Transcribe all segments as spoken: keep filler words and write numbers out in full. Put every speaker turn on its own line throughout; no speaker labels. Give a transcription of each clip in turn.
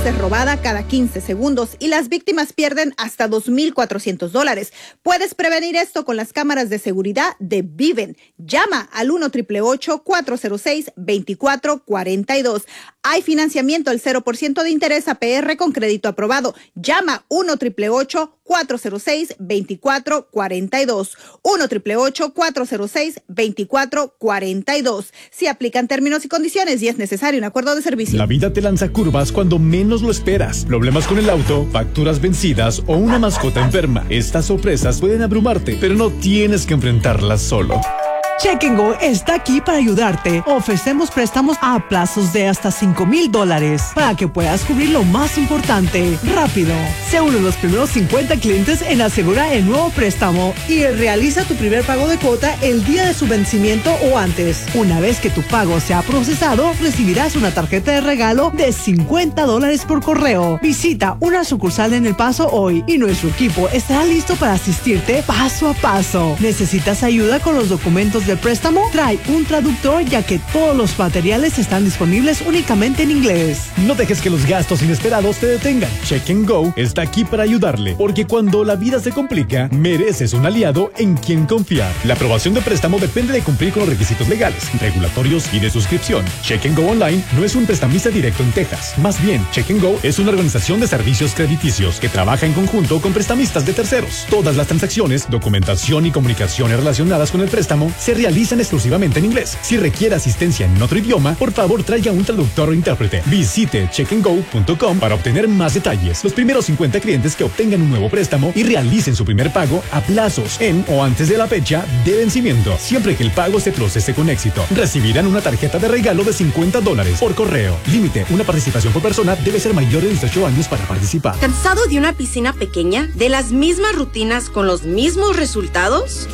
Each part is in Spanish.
luz es robada cada quince segundos y las víctimas pierden hasta dos mil cuatrocientos dólares. Puedes prevenir esto con las cámaras de seguridad de Viven. Llama al uno ocho ocho ocho, cuatro cero seis, dos cuatro cuatro dos. Hay financiamiento al cero por ciento de interés A P R con crédito aprobado. Llama uno ocho ocho ocho, cuatro cero seis, dos cuatro cuatro dos. uno ocho ocho ocho, cuatro cero seis, dos cuatro cuatro dos. Si aplican términos y condiciones y es necesario un acuerdo de servicio.
La vida te lanza curvas cuando menos lo esperas. Problemas con el auto, facturas vencidas o una mascota enferma. Estas sorpresas pueden abrumarte, pero no tienes que enfrentarlas solo.
Check and Go está aquí para ayudarte. Ofrecemos préstamos a plazos de hasta cinco mil dólares para que puedas cubrir lo más importante rápido. Sé uno de los primeros cincuenta clientes en asegurar el nuevo préstamo y realiza tu primer pago de cuota el día de su vencimiento o antes. Una vez que tu pago sea procesado, recibirás una tarjeta de regalo de cincuenta dólares por correo. Visita una sucursal en El Paso hoy y nuestro equipo estará listo para asistirte paso a paso. ¿Necesitas ayuda con los documentos del préstamo? Trae un traductor ya que todos los materiales están disponibles únicamente en inglés.
No dejes que los gastos inesperados te detengan. Check and Go está aquí para ayudarle, porque cuando la vida se complica, mereces un aliado en quien confiar. La aprobación de préstamo depende de cumplir con los requisitos legales, regulatorios y de suscripción. Check and Go Online no es un prestamista directo en Texas. Más bien, Check and Go es una organización de servicios crediticios que trabaja en conjunto con prestamistas de terceros. Todas las transacciones, documentación y comunicaciones relacionadas con el préstamo se realizan exclusivamente en inglés. Si requiere asistencia en otro idioma, por favor traiga un traductor o intérprete. Visite check and go punto com para obtener más detalles. Los primeros cincuenta clientes que obtengan un nuevo préstamo y realicen su primer pago a plazos en o antes de la fecha de vencimiento, siempre que el pago se procese con éxito, recibirán una tarjeta de regalo de cincuenta dólares por correo. Límite, una participación por persona debe ser mayor de dieciocho años para participar.
¿Cansado de una piscina pequeña? ¿De las mismas rutinas con los mismos resultados?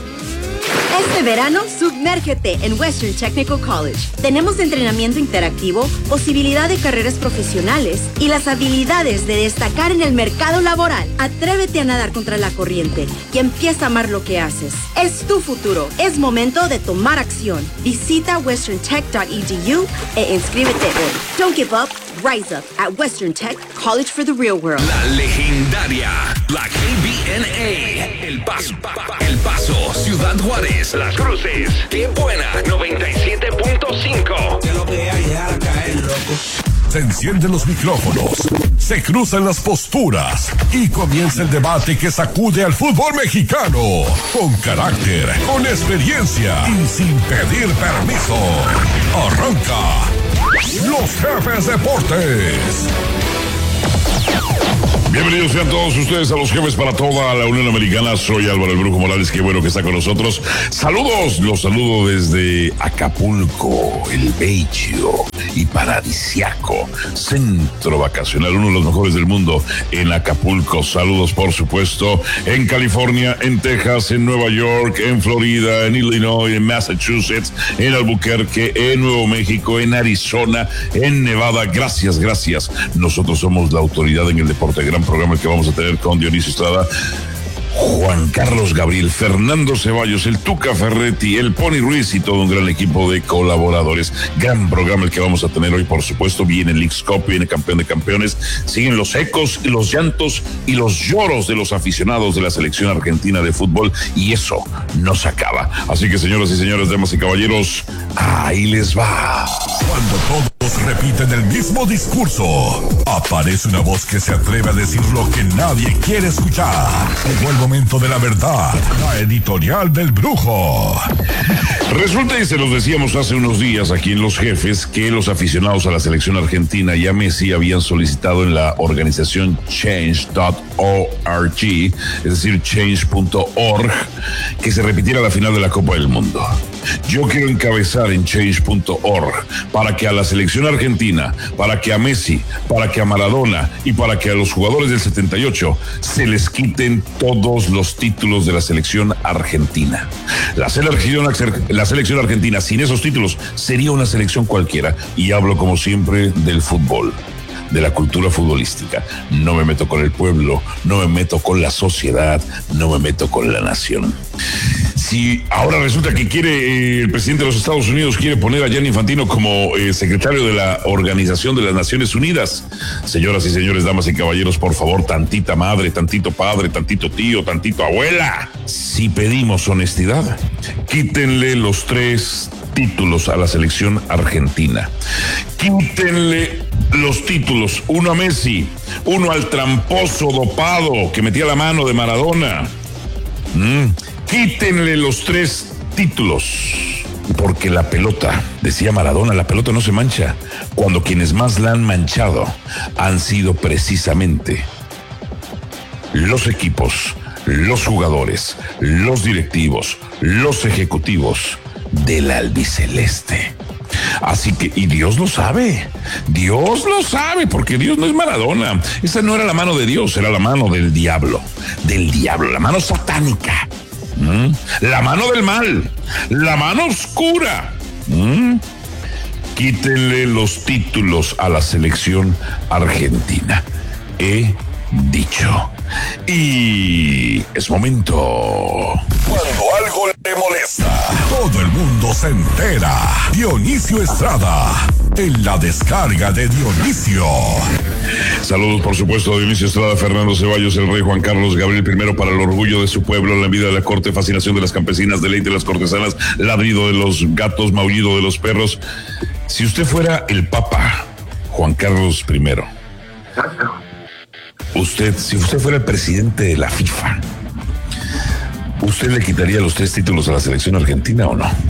Este verano, sumérgete en Western Technical College. Tenemos entrenamiento interactivo, posibilidad de carreras profesionales y las habilidades de destacar en el mercado laboral. Atrévete a nadar contra la corriente y empieza a amar lo que haces. Es tu futuro. Es momento de tomar acción. Visita western tech punto e d u e inscríbete hoy. Don't give up. Rise up at Western Tech College for the Real World.
La legendaria, la K B N A, El Paso, El Paso, Ciudad Juárez, Las Cruces, Qué Buena, noventa y siete punto cinco.
Que lo que hay a caer, loco.
Se encienden los micrófonos, se cruzan las posturas y comienza el debate que sacude al fútbol mexicano. Con carácter, con experiencia y sin pedir permiso. Arranca Los Jefes Deportes. Bienvenidos sean todos ustedes a Los Jefes para toda la Unión Americana. Soy Álvaro El Brujo Morales, qué bueno que está con nosotros. Saludos, los saludo desde Acapulco, el bello y paradisiaco centro vacacional, uno de los mejores del mundo en Acapulco. Saludos, por supuesto, en California, en Texas, en Nueva York, en Florida, en Illinois, en Massachusetts, en Albuquerque, en Nuevo México, en Arizona, en Nevada. Gracias, gracias. Nosotros somos la autoridad en el deporte. Gran programa el que vamos a tener con Dionisio Estrada, Juan Carlos Gabriel, Fernando Ceballos, el Tuca Ferretti, el Pony Ruiz y todo un gran equipo de colaboradores. Gran programa el que vamos a tener hoy, por supuesto. Viene el Leagues Cup, viene campeón de campeones. Siguen los ecos y los llantos y los lloros de los aficionados de la selección argentina de fútbol, y eso no se acaba. Así que, señoras y señores, damas y caballeros, ahí les va. Cuando todos repiten el mismo discurso, aparece una voz que se atreve a decir lo que nadie quiere escuchar. Llegó el momento de la verdad, la editorial del Brujo. Resulta, y se los decíamos hace unos días aquí en Los Jefes, que los aficionados a la selección argentina y a Messi habían solicitado en la organización change punto org, es decir, change punto org, que se repitiera la final de la Copa del Mundo. Yo quiero encabezar en change punto org para que a la selección argentina, para que a Messi, para que a Maradona y para que a los jugadores del setenta y ocho se les quiten todos los títulos de la selección argentina. La selección, la selección argentina sin esos títulos sería una selección cualquiera, y hablo como siempre del fútbol. de la cultura futbolística. No me meto con el pueblo, no me meto con la sociedad, no me meto con la nación. Si ahora resulta que quiere eh, el presidente de los Estados Unidos quiere poner a Gianni Infantino como eh, secretario de la Organización de las Naciones Unidas, señoras y señores, damas y caballeros, por favor, tantita madre, tantito padre, tantito tío, tantito abuela. Si pedimos honestidad, quítenle los tres títulos a la selección argentina. Quítenle los títulos, uno a Messi, uno al tramposo dopado que metía la mano de Maradona. Mm. Quítenle los tres títulos, porque la pelota, decía Maradona, la pelota no se mancha cuando quienes más la han manchado han sido precisamente los equipos, los jugadores, los directivos, los ejecutivos del albiceleste. Así que, y Dios lo sabe, Dios lo sabe, porque Dios no es Maradona. Esa no era la mano de Dios, era la mano del diablo, del diablo, la mano satánica. ¿Mm? La mano del mal, la mano oscura. ¿Mm? Quítenle los títulos a la selección argentina. He dicho. Y es momento.
Cuando algo le molesta, todo el mundo se entera. Dionisio Estrada, en la descarga de Dionisio.
Saludos, por supuesto, a Dionisio Estrada, Fernando Ceballos, el rey Juan Carlos Gabriel primero, para el orgullo de su pueblo, la vida de la corte, fascinación de las campesinas, deleite de las cortesanas, ladrido de los gatos, maullido de los perros. Si usted fuera el Papa Juan Carlos primero, usted, si usted fuera el presidente de la FIFA, ¿usted le quitaría los tres títulos a la selección argentina o no?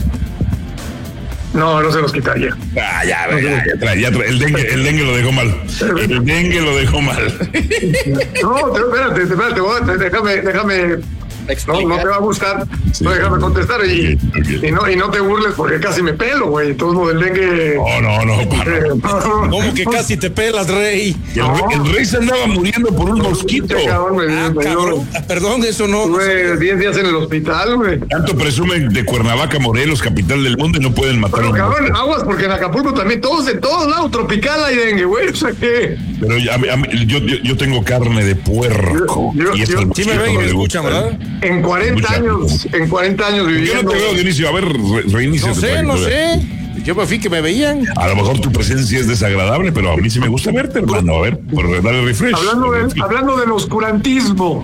No, no se los quitaría.
Ah, ya, ya, ya, ya, trae, ya trae. El dengue, el dengue lo dejó mal. El dengue lo dejó mal.
No, espérate, espérate, déjame, déjame. No, no te va a gustar. Sí. No, déjame contestar y, okay, okay. y no y no te burles porque casi me pelo, güey. Entonces, del dengue.
No, no, no.
Eh, no. ¿Cómo que casi te pelas, Rey?
El, no. rey? el rey se andaba muriendo por un no, mosquito.
Cabrón, me,
ah,
me
cabrón. Perdón, eso no.
Güey, diez días en el hospital, güey.
Tanto presumen de Cuernavaca, Morelos, capital del mundo, y no pueden matar.
Pero, cabrón, mosquito. Aguas, porque en Acapulco también, todos en todos lados, tropical hay dengue, güey. O sea que.
Pero a mí, a mí, yo, yo, yo tengo carne de puerco.
Yo,
y
yo,
eso
sí me ven y me escuchan, ¿verdad?
En cuarenta años, en cuarenta años viviendo.
Yo no te veo, Dionisio. A ver, re, reinicia.
No sé, no sé. Yo me fui que me veían.
A lo mejor tu presencia es desagradable, pero a mí sí me gusta verte, hermano. A ver, por darle refresh.
Hablando, de, hablando del oscurantismo,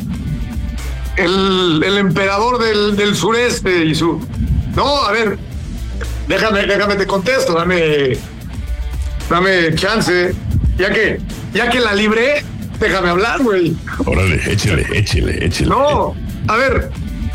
el, el emperador del, del sureste y su... No, a ver, déjame, déjame te contesto, dame, dame chance. Ya que, ya que la libré, déjame hablar, güey.
Órale, échele, échele, échele.
No, a ver,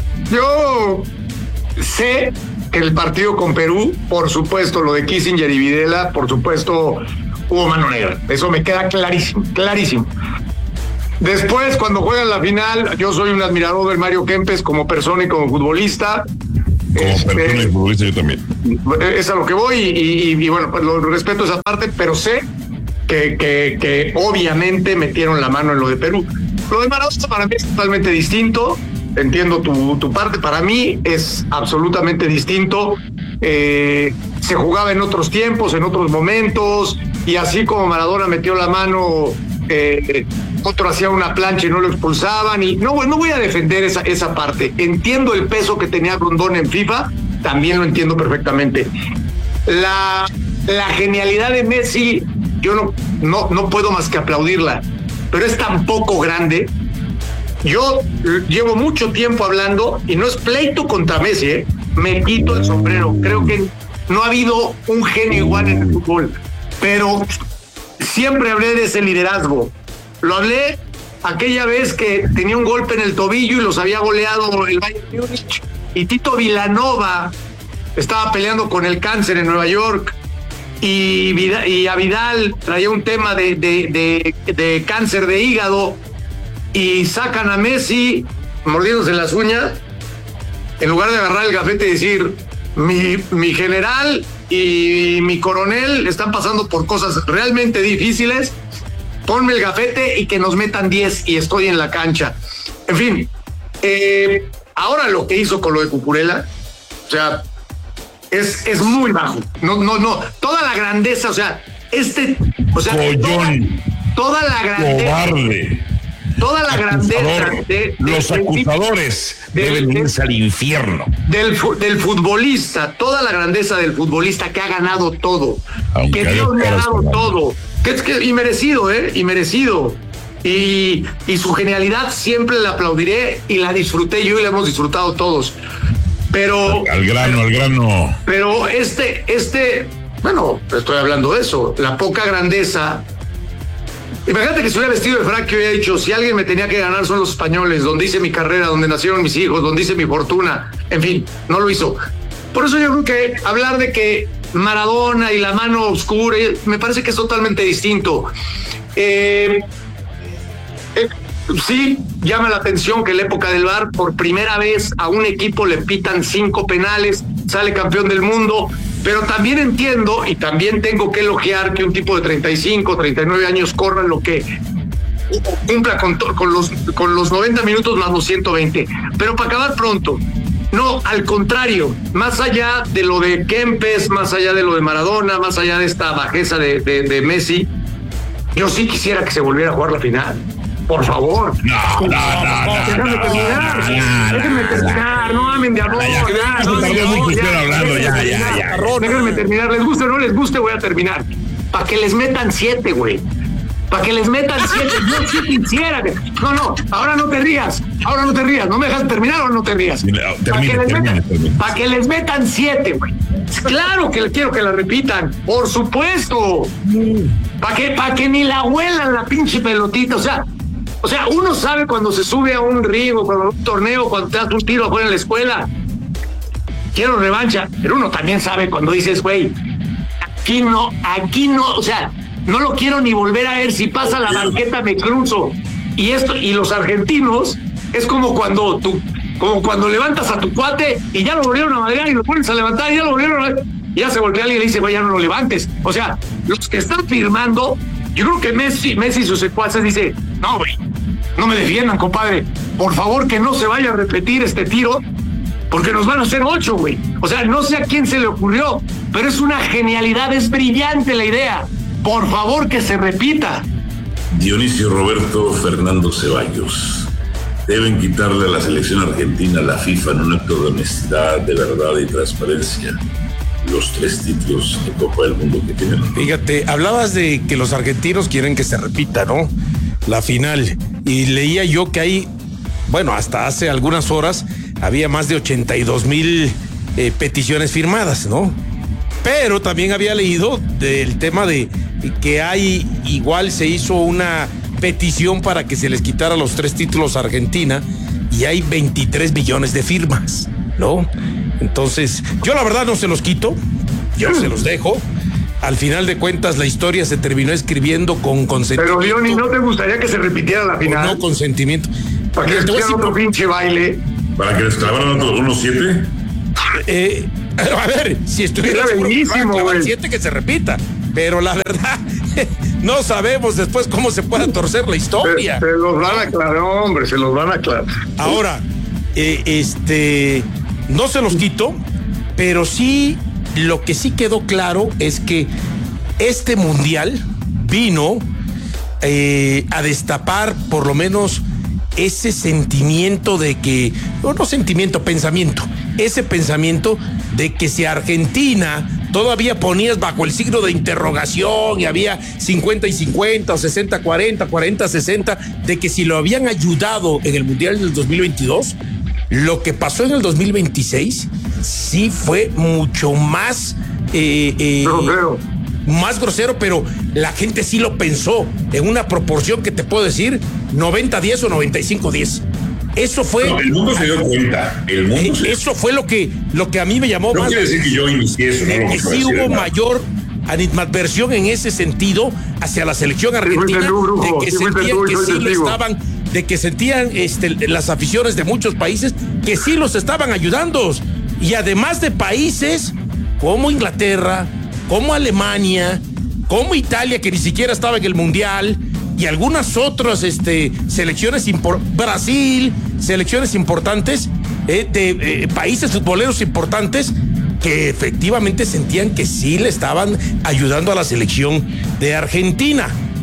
yo sé que el partido con Perú, por supuesto, lo de Kissinger y Videla, por supuesto, hubo mano negra. Eso me queda clarísimo, clarísimo. Después, cuando juegan la final, yo soy un admirador del Mario Kempes como persona y como futbolista.
Como este, persona y futbolista yo también.
Es a lo que voy y, y, y bueno, pues lo respeto esa parte, pero sé que, que, que obviamente metieron la mano en lo de Perú. Lo de Maradona para mí es totalmente distinto. Entiendo tu, tu parte, para mí es absolutamente distinto. Eh, se jugaba en otros tiempos, en otros momentos, y así como Maradona metió la mano, eh, otro hacía una plancha y no lo expulsaban. Y no, no voy a defender esa, esa parte. Entiendo el peso que tenía Rondón en FIFA, también lo entiendo perfectamente. La, la genialidad de Messi, yo no, no, no puedo más que aplaudirla, pero es tan poco grande. Yo llevo mucho tiempo hablando, y no es pleito contra Messi, ¿eh? Me quito el sombrero. Creo que no ha habido un genio igual en el fútbol, pero siempre hablé de ese liderazgo. Lo hablé aquella vez que tenía un golpe en el tobillo y los había goleado el Bayern Múnich, y Tito Vilanova estaba peleando con el cáncer en Nueva York, y, Vidal, y a Vidal traía un tema de, de, de, de cáncer de hígado, y sacan a Messi mordiéndose las uñas, en lugar de agarrar el gafete y decir, mi, mi general y mi coronel están pasando por cosas realmente difíciles, ponme el gafete y que nos metan diez y estoy en la cancha. En fin, eh, ahora lo que hizo con lo de Cucurella, o sea, es, es muy bajo. No, no, no, toda la grandeza, o sea, este, o sea, toda, toda la grandeza.
Cobarde.
Toda la grandeza. De, de,
Los
de,
acusadores
de,
deben
de,
irse al infierno.
Del, del futbolista, toda la grandeza del futbolista que ha ganado todo. Aunque que Dios le ha dado todo. Que, que, y merecido, ¿eh? Y merecido. Y, y su genialidad siempre la aplaudiré y la disfruté yo y la hemos disfrutado todos. Pero.
Al grano, al grano.
Pero este, este, bueno, estoy hablando de eso, la poca grandeza. Imagínate que se hubiera vestido de frac y hubiera dicho, si alguien me tenía que ganar son los españoles, donde hice mi carrera, donde nacieron mis hijos, donde hice mi fortuna. En fin, no lo hizo. Por eso yo creo que hablar de que Maradona y la mano oscura, me parece que es totalmente distinto. Eh, eh, sí, llama la atención que en la época del V A R, por primera vez a un equipo le pitan cinco penales, sale campeón del mundo, pero también entiendo y también tengo que elogiar que un tipo de treinta y cinco, treinta y nueve años corra lo que cumpla con, con, los, con los noventa minutos más los ciento veinte. Pero para acabar pronto, no, al contrario, más allá de lo de Kempes, más allá de lo de Maradona, más allá de esta bajeza de, de, de Messi, yo sí quisiera que se volviera a jugar la final. Por favor.
No, no, no.
Déjame terminar. Déjenme terminar. No amen de amor. Déjenme terminar. Les guste o no les guste, voy a terminar. Para que les metan siete, güey. Para que les metan siete. Yo sí quisiera. No, no. Ahora no te rías. Ahora no te rías. ¿No me dejas terminar o no te rías? Para que, pa que les metan siete, güey. Claro que quiero que la repitan. Por supuesto. Para que, pa que ni la huelan la pinche pelotita. O sea, O sea, uno sabe cuando se sube a un ring o cuando a un torneo, cuando te das un tiro afuera en la escuela, quiero revancha, pero uno también sabe cuando dices, güey, aquí no, aquí no, o sea, no lo quiero ni volver a ver, si pasa la banqueta me cruzo. Y esto, y los argentinos, es como cuando tú, como cuando levantas a tu cuate y ya lo volvieron a madrear y lo pones a levantar y ya lo volvieron a y ya se voltea alguien y le dice, güey, ya no lo levantes. O sea, los que están firmando, yo creo que Messi, Messi y sus secuaces dice, no, güey, no me defiendan, compadre. Por favor, que no se vaya a repetir este tiro, porque nos van a hacer ocho, güey. O sea, no sé a quién se le ocurrió, pero es una genialidad, es brillante la idea. Por favor, que se repita.
Dionisio Roberto Fernando Ceballos. Deben quitarle a la selección argentina, a la FIFA, en un acto de honestidad, de verdad y transparencia, los tres títulos de Copa del Mundo que tienen.
Fíjate, hablabas de que los argentinos quieren que se repita, ¿no? La final. Y leía yo que hay, bueno, hasta hace algunas horas había más de ochenta y dos mil eh, peticiones firmadas, ¿no? Pero también había leído del tema de que hay, igual se hizo una petición para que se les quitara los tres títulos a Argentina y hay veintitrés millones de firmas, ¿no? Entonces, yo la verdad no se los quito, yo se los dejo. Al final de cuentas, la historia se terminó escribiendo con consentimiento.
Pero, Leoni, ¿no te gustaría que se repitiera la final?
No consentimiento.
Para que les hicieran otro pinche baile.
¿Para que les clavaran otros unos siete?
Eh, a ver, si estuviera
bellísimo, güey.
Siete que se repita. Pero la verdad, no sabemos después cómo se pueda torcer la historia.
Se, se los van a aclarar, hombre, se los van a aclarar.
Ahora, eh, este, no se los quito, pero sí, lo que sí quedó claro es que este mundial vino eh, a destapar por lo menos ese sentimiento de que, no, no sentimiento, pensamiento, ese pensamiento de que si Argentina todavía ponías bajo el signo de interrogación y había cincuenta y cincuenta o sesenta cuarenta, cuarenta sesenta, de que si lo habían ayudado en el Mundial del dos mil veintidós, lo que pasó en el dos mil veintiséis sí fue mucho más eh, eh,
grosero.
más grosero, pero la gente sí lo pensó en una proporción que te puedo decir noventa diez o noventa y cinco diez. Eso fue.
No, el mundo se dio cuenta. El mundo se...
Eso fue lo que, lo que a mí me llamó
no
más.
No quiere decir que yo inicié eso,
de,
no
que sí hubo mayor animadversión en ese sentido hacia la selección argentina, sí, brujo, de que sí, sentían que sí lo estaban, de que sentían este, las aficiones de muchos países que sí los estaban ayudando. Y además de países como Inglaterra, como Alemania, como Italia, que ni siquiera estaba en el Mundial, y algunas otras este, selecciones, impor- Brasil, selecciones importantes, eh, de eh, países futboleros importantes, que efectivamente sentían que sí le estaban ayudando a la selección de Argentina.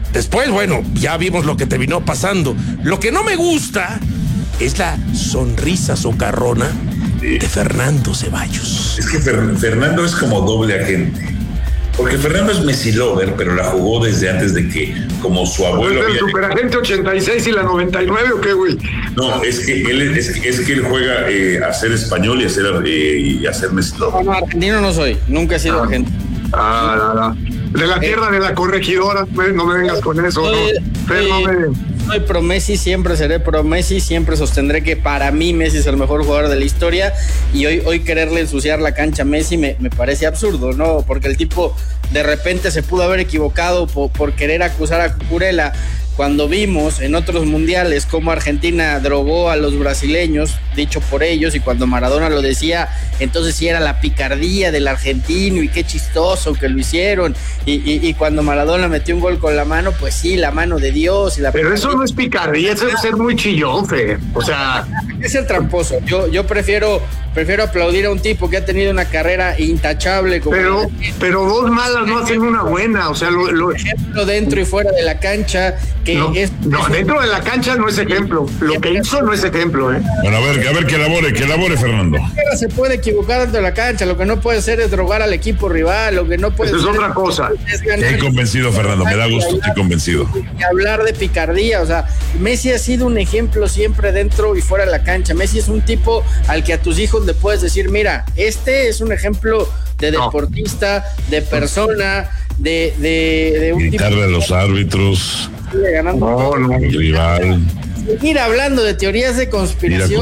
Después, bueno, ya vimos lo que terminó pasando. Lo que no me gusta es la sonrisa socarrona de Fernando Ceballos.
Es que Fer- Fernando es como doble agente. Porque Fernando es Messi lover, pero la jugó desde antes de que, como su abuelo.
¿Es el
había...
superagente ochenta y seis y la noventa y nueve o qué, güey?
No, es que él, es, que, es que él juega eh, a ser español y a ser, eh, y a ser Messi lover.
No, no, argentino no soy, nunca he sido
Ah.
argentino.
Ah, la, la. De la tierra de la corregidora, no me vengas con eso, ¿no?
Soy,
Fer, no me...
soy pro Messi, siempre seré pro Messi, siempre sostendré que para mí Messi es el mejor jugador de la historia y hoy, hoy quererle ensuciar la cancha a Messi me, me parece absurdo, ¿no? Porque el tipo de repente se pudo haber equivocado por, por querer acusar a Cucurella cuando vimos en otros mundiales cómo Argentina drogó a los brasileños, dicho por ellos, y cuando Maradona lo decía, entonces sí era la picardía del argentino y qué chistoso que lo hicieron, y, y, y cuando Maradona metió un gol con la mano, pues sí, la mano de Dios. Y la
Pero eso no es picardía, eso es ser muy chillón, Fe. O sea...
Es el tramposo. Yo, yo prefiero, prefiero aplaudir a un tipo que ha tenido una carrera intachable. Como
pero, pero dos malas no hacen una buena. O sea, lo, lo...
ejemplo dentro y fuera de la cancha. Que
no,
es,
no,
es...
dentro de la cancha no es ejemplo. Lo que hizo no es ejemplo, ¿eh?
Bueno, a ver, a ver que elabore, que elabore, Fernando.
Se puede equivocar dentro de la cancha. Lo que no puede hacer es drogar al equipo rival. Lo que no puede
Eso
hacer
es otra cosa.
Estoy convencido, Fernando. Me da gusto, estoy convencido.
Y hablar de picardía. O sea, Messi ha sido un ejemplo siempre dentro y fuera de la cancha. Messi es un tipo al que a tus hijos le puedes decir, mira, este es un ejemplo de deportista, no. de persona, de, de, de un
gritarle
tipo
a los árbitros,
ganando
no, no.
rival.
Seguir hablando de teorías de conspiración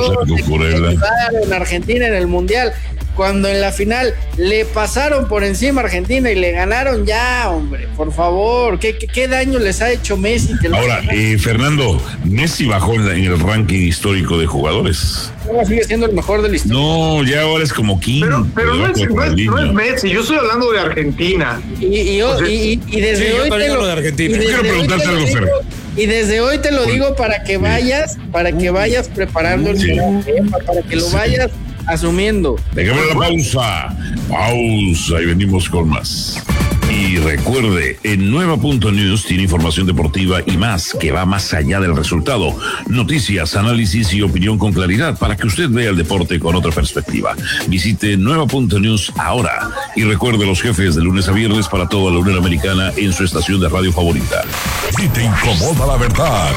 en Argentina en el Mundial, cuando en la final le pasaron por encima a Argentina y le ganaron ya, hombre, por favor, ¿qué, qué, qué daño les ha hecho Messi? Que
ahora, eh, Fernando, Messi bajó en, la, en el ranking histórico de jugadores.
No, sigue siendo el mejor de la historia.
No, ya ahora es como quinto.
Pero, pero no, es, no, es, no es Messi, yo estoy hablando de Argentina.
Y, y, yo, o sea, y, y desde
sí,
hoy
yo
te lo,
de Argentina.
Yo
quiero preguntarte algo, Fer.
Y desde hoy te lo digo para que vayas, para que vayas preparando el
sí.
tema, para que lo
sí.
vayas asumiendo.
Dejemos la pausa. Pausa y venimos con más. Y recuerde, en Nueva Punto News tiene información deportiva y más que va más allá del resultado. Noticias, análisis y opinión con claridad para que usted vea el deporte con otra perspectiva. Visite Nueva Punto News ahora y recuerde los jefes de lunes a viernes para toda la Unión Americana en su estación de radio favorita.
Si te incomoda la verdad,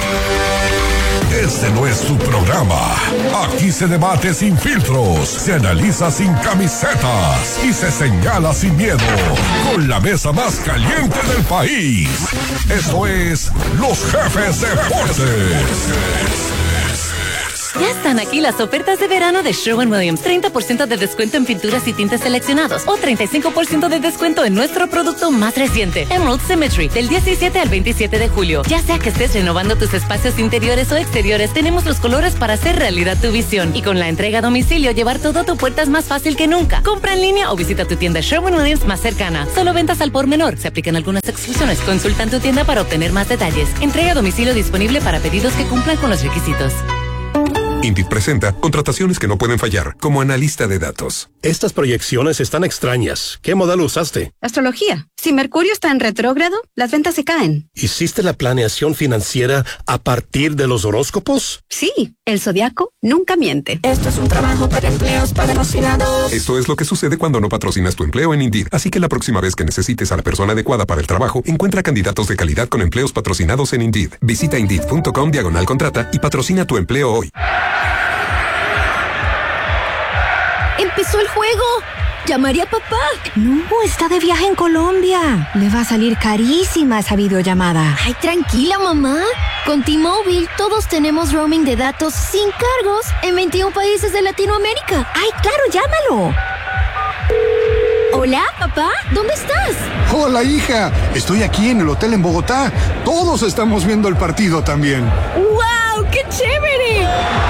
este no es tu programa. Aquí se debate sin filtros, se analiza sin camisetas y se señala sin miedo. Con la mesa más caliente del país. Esto es Los Jefes Deportes.
Ya están aquí las ofertas de verano de Sherwin-Williams. treinta por ciento de descuento en pinturas y tintes seleccionados o treinta y cinco por ciento de descuento en nuestro producto más reciente, Emerald Symmetry, del diecisiete al veintisiete de julio. Ya sea que estés renovando tus espacios interiores o exteriores, tenemos los colores para hacer realidad tu visión. Y con la entrega a domicilio, llevar todo a tu puerta es más fácil que nunca. Compra en línea o visita tu tienda Sherwin-Williams más cercana. Solo ventas al por menor. Se aplican algunas exclusiones. Consulta en tu tienda para obtener más detalles. Entrega a domicilio disponible para pedidos que cumplan con los requisitos.
Indeed presenta contrataciones que no pueden fallar, como analista de datos.
Estas proyecciones están extrañas. ¿Qué modelo usaste?
Astrología. Si Mercurio está en retrógrado, las ventas se caen.
¿Hiciste la planeación financiera a partir de los horóscopos?
Sí, el zodiaco nunca miente.
Esto es un trabajo para empleos patrocinados.
Esto es lo que sucede cuando no patrocinas tu empleo en Indeed. Así que la próxima vez que necesites a la persona adecuada para el trabajo, encuentra candidatos de calidad con empleos patrocinados en Indeed. Visita Indeed.com diagonal contrata y patrocina tu empleo hoy.
¡Empezó el juego! ¿Llamaré a papá?
No, está de viaje en Colombia. Le va a salir carísima esa videollamada.
Ay, tranquila, mamá. Con T-Mobile todos tenemos roaming de datos sin cargos en veintiún países de Latinoamérica.
¡Ay, claro, llámalo!
Hola, papá, ¿dónde estás?
Hola, hija. Estoy aquí en el hotel en Bogotá. Todos estamos viendo el partido también.
¡Wow! ¡Qué chévere!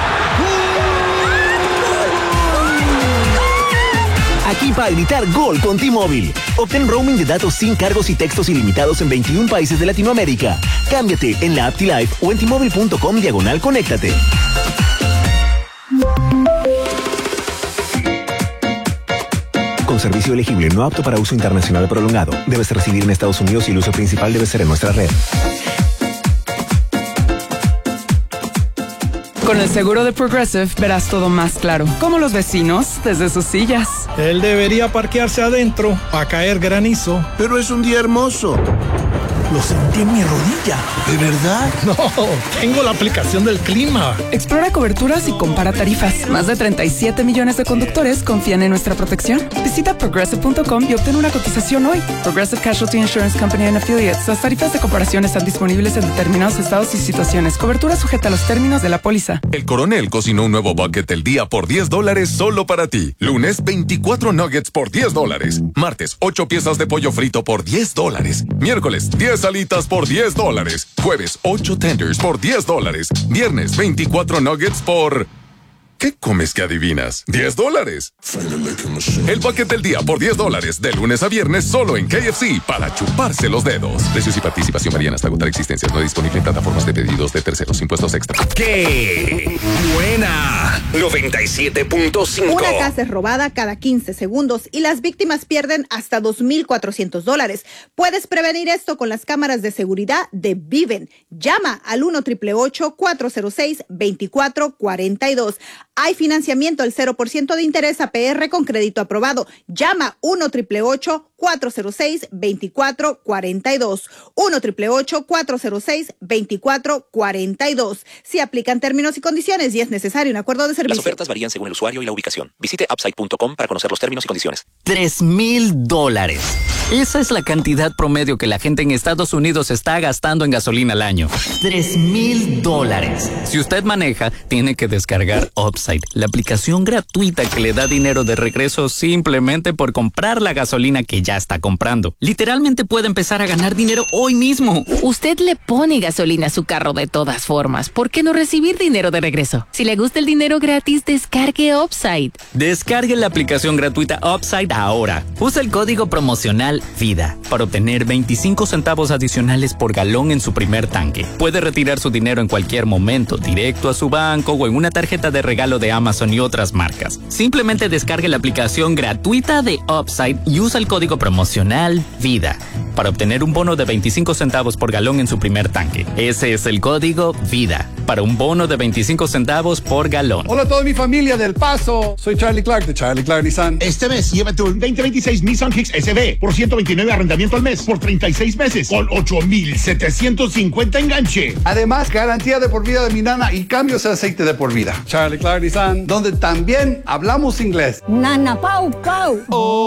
Aquí para gritar gol con T-Mobile. Obtén roaming de datos sin cargos y textos ilimitados en veintiún países de Latinoamérica. Cámbiate en la app T-Life o en T-Mobile.com diagonal conéctate. Con servicio elegible no apto para uso internacional prolongado. Debes residir en Estados Unidos y el uso principal debe ser en nuestra red.
Con el seguro de Progressive verás todo más claro, como los vecinos desde sus sillas.
Él debería parquearse adentro a caer granizo.
Pero es un día hermoso.
Lo sentí en mi rodilla.
¿De verdad?
No, tengo la aplicación del clima.
Explora coberturas y compara tarifas. Más de treinta y siete millones de conductores confían en nuestra protección. Visita progressive punto com y obtén una cotización hoy. Progressive Casualty Insurance Company and Affiliates. Las tarifas de comparación están disponibles en determinados estados y situaciones. Cobertura sujeta a los términos de la póliza.
El Coronel cocinó un nuevo bucket del día por diez dólares solo para ti. Lunes, veinticuatro nuggets por diez dólares. Martes, ocho piezas de pollo frito por diez dólares. Miércoles, diez alitas por diez dólares. Jueves, ocho tenders por diez dólares. Viernes, veinticuatro nuggets por... ¿Qué comes que adivinas? diez dólares. El bucket del día por diez dólares. De lunes a viernes solo en K F C para chuparse los dedos. Precios y participación varían hasta agotar existencias. No disponible en plataformas de pedidos de terceros. Impuestos extra.
¡Qué buena! noventa y siete punto cinco.
Una casa es robada cada quince segundos y las víctimas pierden hasta dos mil cuatrocientos dólares. Puedes prevenir esto con las cámaras de seguridad de Viven. Llama al uno ocho ocho ocho, cuatro cero seis, dos cuatro cuatro dos. Hay financiamiento al cero por ciento de interés A P R con crédito aprobado. Llama uno ocho ocho ocho, cuatro cero seis, dos cuatro cuatro dos. uno ocho ocho ocho, cuatro cero seis, dos cuatro cuatro dos. Si aplican términos y condiciones y es necesario un acuerdo de servicio.
Las ofertas varían según el usuario y la ubicación. Visite upside punto com para conocer los términos y condiciones.
Tres mil dólares. Esa es la cantidad promedio que la gente en Estados Unidos está gastando en gasolina al año. Tres mil dólares. Si usted maneja, tiene que descargar Upside, la aplicación gratuita que le da dinero de regreso simplemente por comprar la gasolina que ya está comprando. Literalmente puede empezar a ganar dinero hoy mismo.
Usted le pone gasolina a su carro de todas formas. ¿Por qué no recibir dinero de regreso? Si le gusta el dinero gratis, descargue Upside.
Descargue la aplicación gratuita Upside ahora. Usa el código promocional VIDA para obtener veinticinco centavos adicionales por galón en su primer tanque. Puede retirar su dinero en cualquier momento, directo a su banco o en una tarjeta de regalo de Amazon y otras marcas. Simplemente descargue la aplicación gratuita de Upside y usa el código promocional VIDA para obtener un bono de veinticinco centavos por galón en su primer tanque. Ese es el código VIDA para un bono de veinticinco centavos por galón.
Hola a toda mi familia del Paso. Soy Charlie Clark de Charlie Clark Nissan.
Este mes llévate un veinte veintiséis Nissan Kicks S V por ciento veintinueve arrendamiento al mes por treinta y seis meses con ocho mil setecientos cincuenta enganche.
Además, garantía de por vida de mi nana y cambios de aceite de por vida. Charlie Clark Nissan, donde también hablamos inglés.
Nana Pau Pau.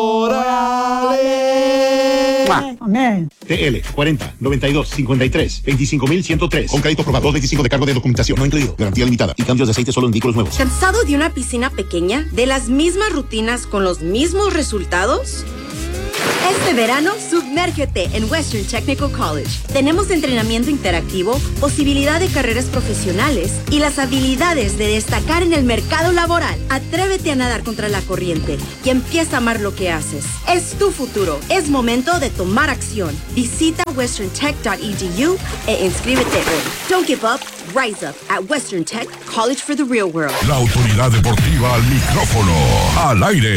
¡Órale!
Amén. T L cuarenta noventa y dos cincuenta y tres veinticinco mil ciento tres con crédito aprobado veinticinco de cargo de documentación no incluido. Garantía limitada y cambios de aceite solo en vehículos nuevos.
¿Cansado de una piscina pequeña? ¿De las mismas rutinas con los mismos resultados? Este verano, sumérgete en Western Technical College. Tenemos entrenamiento interactivo, posibilidad de carreras profesionales y las habilidades de destacar en el mercado laboral. Atrévete a nadar contra la corriente y empieza a amar lo que haces. Es tu futuro. Es momento de tomar acción. Visita western tech punto e d u e inscríbete hoy. Don't give up. Rise up at Western Tech College for the Real World.
La autoridad deportiva al micrófono, al aire.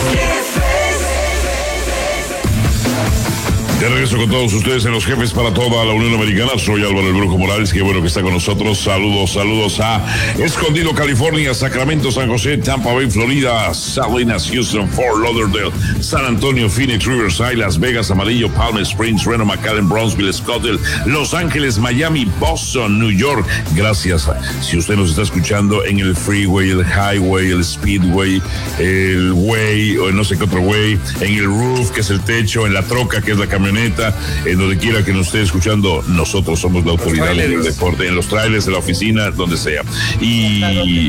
De regreso con todos ustedes en Los Jefes para toda la Unión Americana. Soy Álvaro el Brujo Morales, qué bueno que está con nosotros. Saludos, saludos a Escondido, California, Sacramento, San José, Tampa Bay, Florida, Salinas, Houston, Fort Lauderdale, San Antonio, Phoenix, Riverside, Las Vegas, Amarillo, Palm Springs, Reno, McAllen, Brownsville, Scottsdale, Los Ángeles, Miami, Boston, New York. Gracias. Si usted nos está escuchando en el freeway, el highway, el speedway, el way, o no sé qué otro way, en el roof, que es el techo, en la troca, que es la camioneta, en donde quiera que nos esté escuchando, nosotros somos la autoridad en el deporte, en los trailers, en la oficina, donde sea. Y,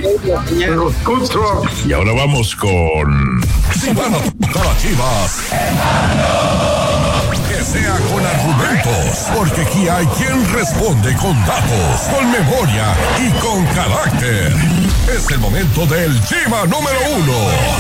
y ahora vamos con...
Chivas. Que sea con argumentos, porque aquí hay quien responde con datos, con memoria y con carácter. Es el momento del Chiva número uno.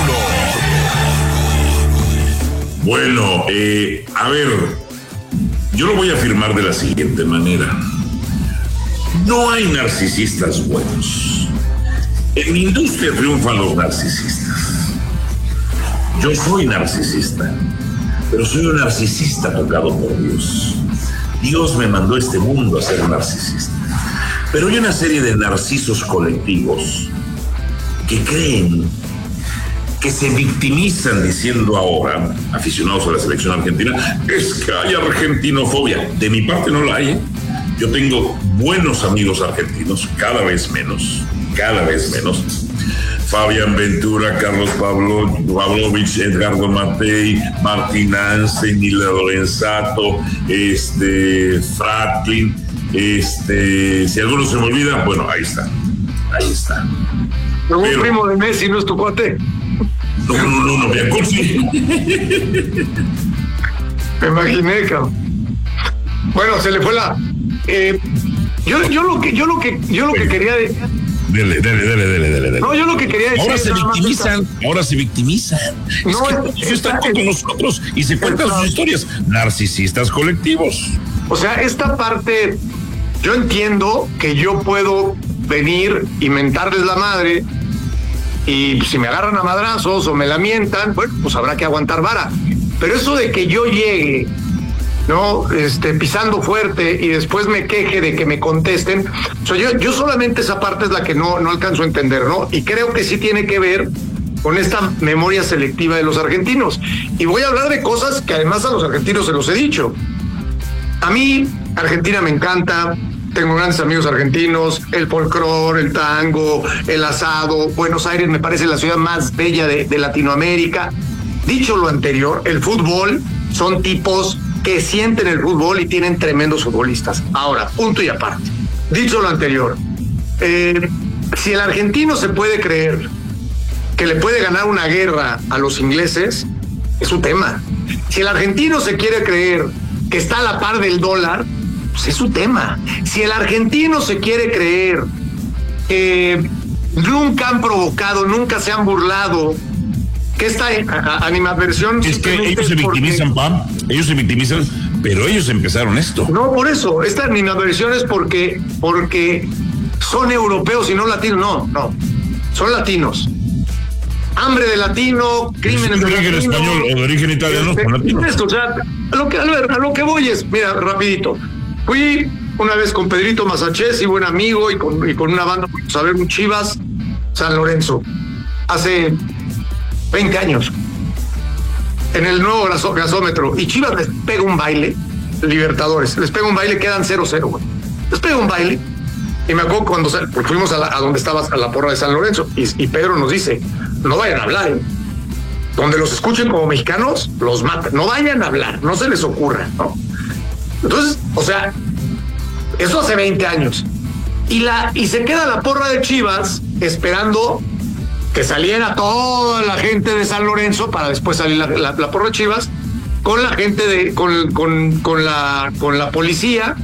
Bueno, eh, a ver, yo lo voy a afirmar de la siguiente manera. No hay narcisistas buenos. En mi industria triunfan los narcisistas. Yo soy narcisista, pero soy un narcisista tocado por Dios. Dios me mandó a este mundo a ser narcisista. Pero hay una serie de narcisos colectivos que creen, que se victimizan diciendo ahora, aficionados a la selección argentina, es que hay argentinofobia. De mi parte no la hay, ¿eh? Yo tengo buenos amigos argentinos, cada vez menos, cada vez menos. Fabián Ventura, Carlos Pablo, Pavlovich, Edgardo Matei, Martín Anse, Nila Lorenzato, este, Franklin, este, si alguno se me olvida, bueno, ahí está, ahí está.
Pero un primo de Messi, ¿no es tu cuate?
No, no, no, no, me acuerdo.
Me imaginé, cabrón. Bueno, se le fue la... Eh, yo, yo lo que, yo lo que, yo lo que quería decir...
Dele, dele, dele, dele, dele.
No, yo lo que quería decir...
Ahora se victimizan,
esta...
ahora se victimizan.
No,
es que ellos están con nosotros y se cuentan sus historias. Narcisistas colectivos.
O sea, esta parte, yo entiendo que yo puedo venir y mentarles la madre, y si me agarran a madrazos o me la mientan, bueno, pues habrá que aguantar vara. Pero eso de que yo llegue, ¿no? Este, pisando fuerte y después me queje de que me contesten, o sea, yo, yo solamente esa parte es la que no, no alcanzo a entender, ¿no? Y creo que sí tiene que ver con esta memoria selectiva de los argentinos. Y voy a hablar de cosas que además a los argentinos se los he dicho. A mí, Argentina me encanta, tengo grandes amigos argentinos, el folclore, el tango, el asado. Buenos Aires me parece la ciudad más bella de, de Latinoamérica. Dicho lo anterior, el fútbol son tipos que sienten el fútbol y tienen tremendos futbolistas. Ahora, punto y aparte. Dicho lo anterior, eh, si el argentino se puede creer que le puede ganar una guerra a los ingleses, es su tema. Si el argentino se quiere creer que está a la par del dólar, pues es su tema. Si el argentino se quiere creer que nunca han provocado, nunca se han burlado, que esta animadversión...
Es que ellos se victimizan, porque... Pam, ellos se victimizan, pero ellos empezaron esto.
No, por eso, esta animadversión es porque, porque son europeos y no latinos. No, no, son latinos. Hambre de latino, crímenes de, de origen latino,
español o de origen italiano,
este,
son latinos.
Esto, o sea, a lo que, a lo que voy es, mira, rapidito. Fui una vez con Pedrito Masachés y buen amigo y con, y con una banda fuimos a ver un Chivas San Lorenzo hace veinte años en el nuevo gasómetro, y Chivas les pega un baile, Libertadores, les pega un baile, quedan cero cero, güey. Les pega un baile, y me acuerdo cuando pues fuimos a, la, a donde estaba a la porra de San Lorenzo, y, y Pedro nos dice, no vayan a hablar, ¿eh? Donde los escuchen como mexicanos, los matan, no vayan a hablar, no se les ocurra, ¿no? Entonces, o sea, eso hace veinte años. Y, la, y se queda la porra de Chivas esperando que saliera toda la gente de San Lorenzo para después salir la, la, la porra de Chivas con la gente de, con, con, con, la, con la policía.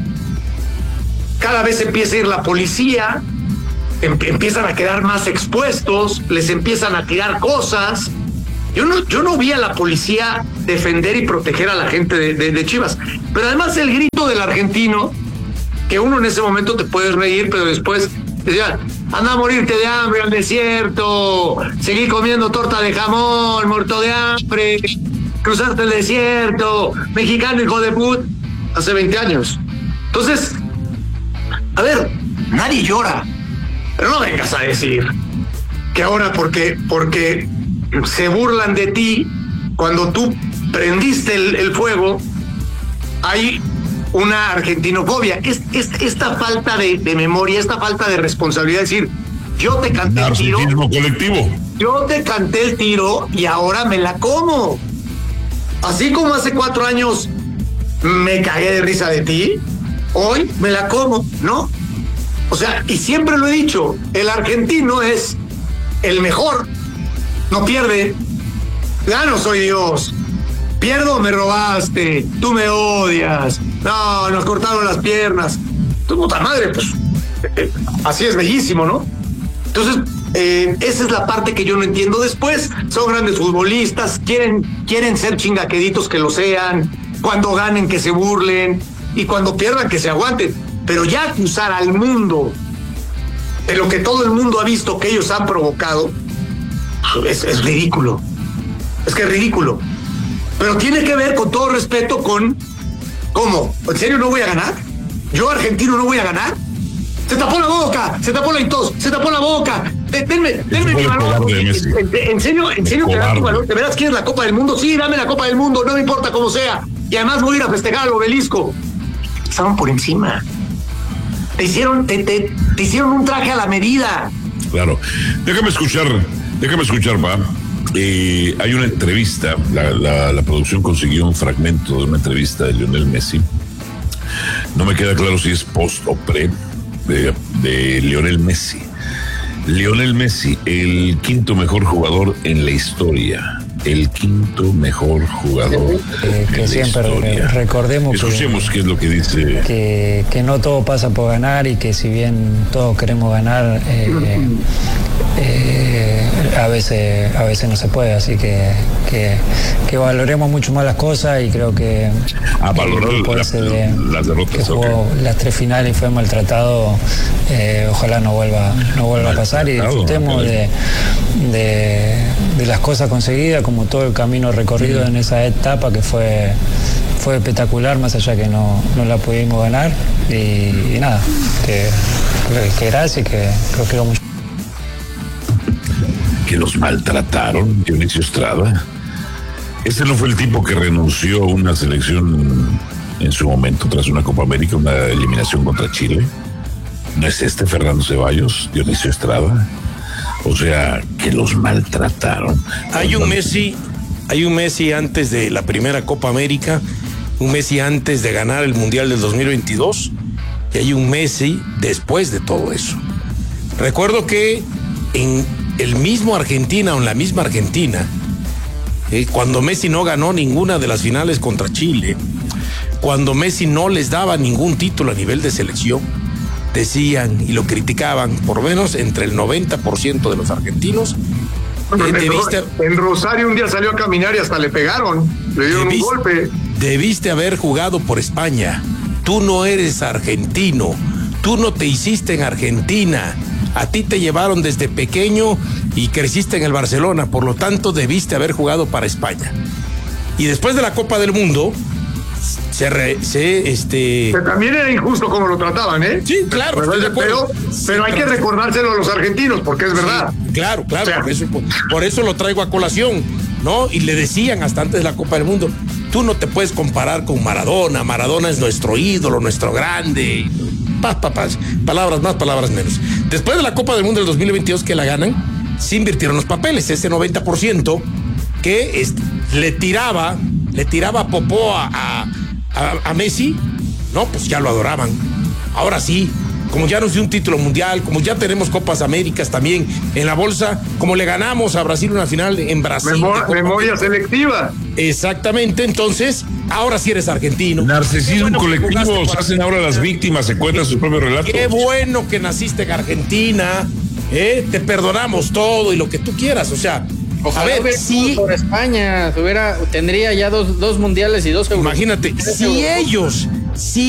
Cada vez empieza a ir la policía, em, empiezan a quedar más expuestos, les empiezan a tirar cosas. Yo no, yo no vi a la policía defender y proteger a la gente de, de, de Chivas. Pero además el grito del argentino, que uno en ese momento te puedes reír, pero después decía, anda a morirte de hambre al desierto, seguí comiendo torta de jamón, muerto de hambre, cruzaste el desierto, mexicano hijo de put, hace veinte años. Entonces, a ver, nadie llora, pero no vengas a decir que ahora porque, porque se burlan de ti cuando tú prendiste el, el fuego, hay una argentinofobia. Es, es, esta falta de, de memoria, esta falta de responsabilidad, es decir, yo te canté el tiro,
colectivo.
yo te canté el tiro y ahora me la como. Así como hace cuatro años me cagué de risa de ti, hoy me la como, ¿no? O sea, y siempre lo he dicho, el argentino es el mejor, no pierde. Gano, soy Dios. Pierdo, me robaste, tú me odias, no, nos cortaron las piernas. Tu puta madre, pues, eh, así es bellísimo, ¿no? Entonces, eh, esa es la parte que yo no entiendo. Después, son grandes futbolistas, quieren, quieren ser chingaqueditos, que lo sean, cuando ganen que se burlen, y cuando pierdan que se aguanten. Pero ya acusar al mundo de lo que todo el mundo ha visto que ellos han provocado, es, es ridículo. Es que es ridículo. Pero tiene que ver, con todo respeto, con ¿cómo? ¿En serio no voy a ganar? ¿Yo, argentino, no voy a ganar? Se tapó la boca, se tapó la tos, se tapó la boca. Denme, denme mi balón. En serio, en serio, te das tu balón. ¿De veras quieres la Copa del Mundo? Sí, dame la Copa del Mundo, no me importa cómo sea. Y además voy a ir a festejar al Obelisco. Estaban por encima. Te hicieron, te, te, te hicieron un traje a la medida.
Claro. Déjame escuchar, déjame escuchar, pa. Eh, hay una entrevista, la, la, la producción consiguió un fragmento de una entrevista de Lionel Messi. No me queda claro si es post o pre de, de Lionel Messi. Lionel Messi, el quinto mejor jugador en la historia. El quinto mejor jugador
eh, que
en
siempre
la historia.
Recordemos
Escuchemos
que,
qué es lo que dice.
Que, que no todo pasa por ganar y que si bien todos queremos ganar, eh, eh, a veces a veces no se puede, así que, que, que valoremos mucho más las cosas y creo que
a valorar la,
de,
las derrotas
que jugó
okay.
las tres finales y fue maltratado, eh, ojalá no vuelva no vuelva a pasar y disfrutemos de, de, de las cosas conseguidas, como todo el camino recorrido en esa etapa que fue fue espectacular, más allá que no, no la pudimos ganar y, y nada, que, que, que gracias y que creo que mucho.
Que los maltrataron, Dionisio Estrada. Este no fue el tipo que renunció a una selección en su momento tras una Copa América, una eliminación contra Chile. ¿No es este Fernando Ceballos, Dionisio Estrada? O sea, que los maltrataron.
Hay un Messi, hay un Messi antes de la primera Copa América, un Messi antes de ganar el Mundial del dos mil veintidós y hay un Messi después de todo eso. Recuerdo que en el mismo Argentina o en la misma Argentina, eh, cuando Messi no ganó ninguna de las finales contra Chile, cuando Messi no les daba ningún título a nivel de selección, decían y lo criticaban, por lo menos entre el noventa por ciento de los argentinos.
Bueno,
eh,
en,
debiste,
en Rosario un día salió a caminar y hasta le pegaron, le dieron
debiste,
un golpe.
Debiste haber jugado por España. Tú no eres argentino, tú no te hiciste en Argentina. A ti te llevaron desde pequeño y creciste en el Barcelona, por lo tanto debiste haber jugado para España. Y después de la Copa del Mundo, se, re, se este.
Pero también era injusto como lo trataban, ¿eh?
Sí, claro.
Pero,
Estoy de acuerdo.
pero,
sí,
pero hay
claro.
que recordárselo a los argentinos, porque es verdad.
Sí, claro, claro.
O sea,
por, eso, por, por eso lo traigo a colación, ¿no? Y le decían hasta antes de la Copa del Mundo, tú no te puedes comparar con Maradona. Maradona es nuestro ídolo, nuestro grande. Paz, paz, paz. Palabras más, palabras menos. Después de la Copa del Mundo del dos mil veintidós que la ganan, se invirtieron los papeles. Ese noventa por ciento que es, le tiraba, le tiraba popó a, a, a, a Messi, no, pues ya lo adoraban. Ahora sí, como ya nos dio un título mundial, como ya tenemos Copas Américas también en la bolsa, como le ganamos a Brasil una final en Brasil.
Memor- memoria selectiva.
Exactamente, entonces, ahora sí eres argentino.
Narcisismo
bueno
colectivo, se hacen ahora las víctimas, se cuentan sus propios relatos.
Qué bueno que naciste en Argentina, ¿eh? Te perdonamos todo y lo que tú quieras, o sea,
ojalá
a ver,
hubiera
si
por España, tuviera, tendría ya dos, dos mundiales y dos.
Imagínate, si ellos, si